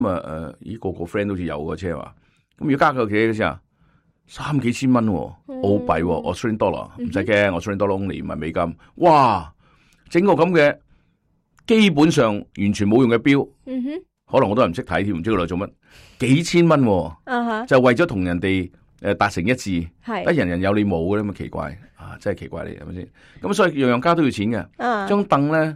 咦個 friend 都好似有個車話，咁如果加佢幾多錢啊？3幾千蚊澳幣，Australian dollar，唔使驚，Australian dollar only 唔係美金。哇！整個咁嘅基本上完全冇用嘅錶，可能好多人唔識睇添，唔知佢嚟做乜，幾千蚊，就為咗同人哋達成一致，得人人有你冇嘅，咁奇怪啊！真係奇怪你係咪先？咁所以樣樣加都要錢嘅。張凳咧，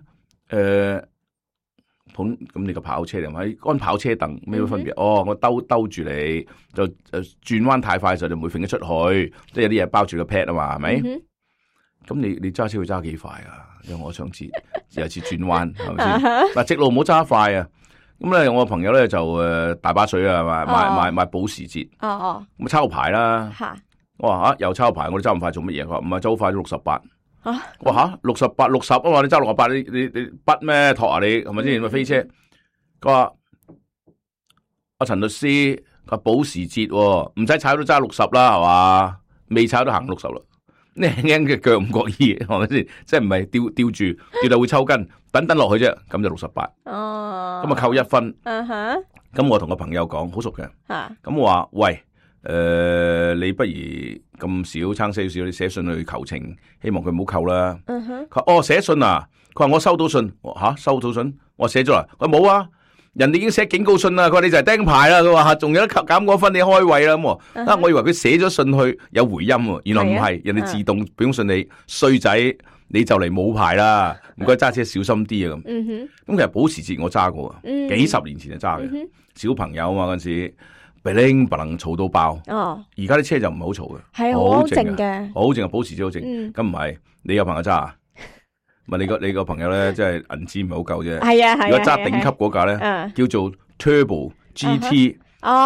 咁你個跑車嚟咪安跑車凳咩分別？我兜住你，就轉彎太快嘅時候就唔會揈咗出去，即係有啲嘢包住個 pad 啊嘛，係咪？咁你揸車會揸幾快啊？因為我想知有次轉彎係咪先？嗱，直路唔好揸快啊！咁咧，我個朋友咧就大把水啊，買保時捷。咁抄牌啦。我話又抄牌，我哋揸咁快做乜嘢？佢話唔係揸好快，都68。我話60啊嘛，你揸68，你筆咩托啊你係咪先？咪飛車。佢話阿陳律師，佢保時捷唔使踩都揸60啦，係嘛？未踩都行60啦。你輕輕嘅腳唔覺意，係咪先？即係唔係吊住會抽筋，等落去啫，咁就68。咁啊扣1分。咁我同個朋友講，好熟嘅。咁我話喂，你不如咁少撐少，你寫信去求情，希望佢唔好扣啦。佢話寫信啊，佢話我收到信。收到信，我寫咗啦。佢冇啊。人哋已經寫警告信啦，佢話你就係釘牌啦，佢話仲有得減嗰分你開位啦咁。我以為佢寫咗信去有回音，原來唔係，人哋自動俾封信你，衰仔你就嚟冇牌啦，唔該揸車小心啲啊咁。咁其實保時捷我揸過啊，幾十年前就揸嘅，小朋友啊嘛嗰陣時，不能嘈到爆。而家啲車就唔係好嘈嘅， 係好靜嘅， 好靜啊，保時捷好靜。咁唔係你有朋友揸啊？咪你個朋友咧，即係銀紙唔係好夠啫。係啊。如果揸頂級嗰架咧，叫做 Turbo GT。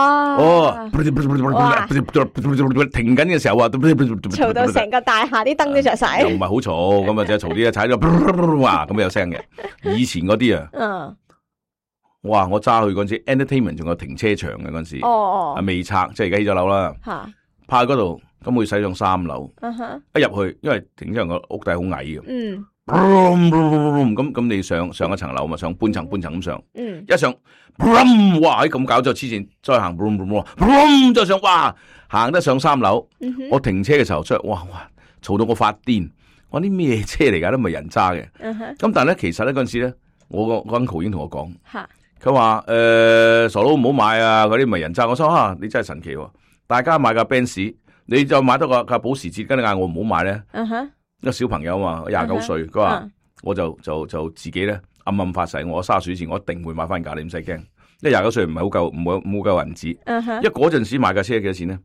停緊嘅時候啊， 嘈到成個大廈啲燈都着晒。 又唔係好嘈，咁啊就嘈啲啊，踩咗哇咁有聲嘅。以前嗰啲啊，哇！我揸去嗰陣時 ，Entertainment 仲有停車場嘅嗰陣時，未拆，即係而家起咗樓啦。派嗰度，咁會使上3樓。一入去，因為停車場個屋底好矮嘅。咁你上一層樓嘛，上半層咁上，一上，哇！咁搞咗黐線，再行，再上，哇！行得上3樓，我停車嘅時候出，哇！嘈到我發癲，我啲咩車嚟噶，都唔係人揸嘅。咁但係咧，其實咧嗰陣時咧，我個 uncle 已經同我講，佢話傻佬唔好買啊，嗰啲唔係人揸。我話你真係神奇喎，大家買架 Benz，你就買到架保時捷，跟你嗌我唔好買咧。一個小朋友嘛，29歲，佢話我就自己咧暗發誓，我30歲前我一定會買翻架，你唔使驚。因為29歲唔係好夠，冇夠銀紙。因為嗰陣時買架車幾多錢咧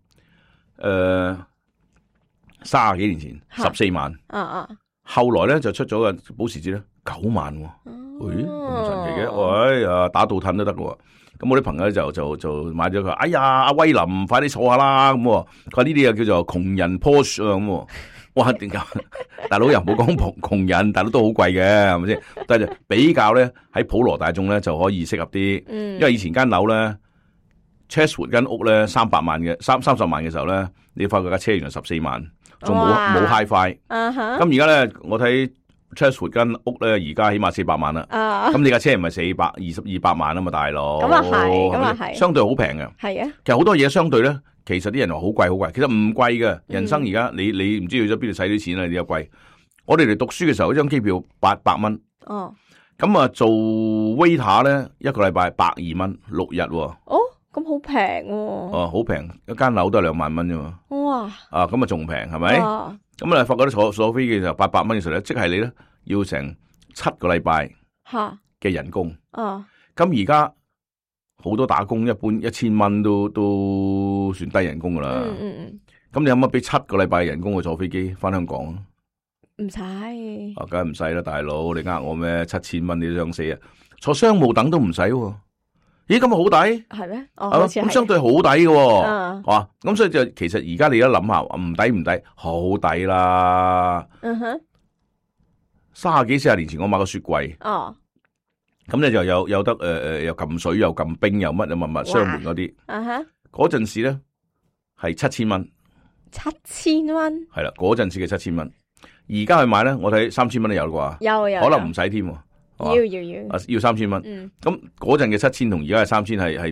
？30幾年前14萬。後來咧就出咗個保時捷咧9萬。咁神奇嘅，打倒褪都得嘅。咁我啲朋友就買咗佢，哎呀，阿威林，快啲坐下啦咁。佢話呢啲又叫做窮人 Porsche 咁。哇！點解大佬又唔好講窮人，大佬都好貴嘅，係咪先？但係比較咧喺普羅大眾咧就可以適合啲，因為以前間樓咧 Chatswood 間屋咧30萬嘅時候咧，你發覺架車原來14萬，仲冇 Hi-Fi。咁而家咧，我睇 Chatswood 間屋咧，而家起碼400萬啦。咁你架車唔係200萬啊嘛，大佬。咁啊係，相對好平嘅。係啊，其實好多嘢相對咧。其實啲人話好貴，其實唔貴嘅。人生而家你唔知去咗邊度使啲錢啊？你又貴。我哋嚟讀書嘅時候，一張機票800蚊。咁啊，做 waiter 咧，一個禮拜120蚊，6日。 咁好平喎。好平，一間樓都係2萬蚊啫嘛。哇！咁啊仲平係咪？咁啊，發覺坐飛機嘅時候800蚊嘅時候咧，即係你咧要成7個禮拜嘅人工。咁而家。好多打工一般1000蚊都算低人工噶啦。咁你有冇俾7個禮拜人工去坐飛機翻香港？ 唔使。 梗係唔使啦，大佬，你呃我咩？7000蚊你都想死啊！坐商務等都唔使。咦，咁啊好抵？係咩？咁相對好抵嘅。咁所以就其實而家你而家諗下，唔抵，好抵啦。30幾40年前我買個雪櫃。咁咧就有得又撳水又撳冰又乜乜雙門嗰啲，嗰陣時咧係7000蚊，7000蚊係啦，嗰陣時嘅7000蚊，而家去買咧，我睇3000蚊都有啩，有可能唔使添，要3000蚊，咁嗰陣嘅7000同而家嘅3000係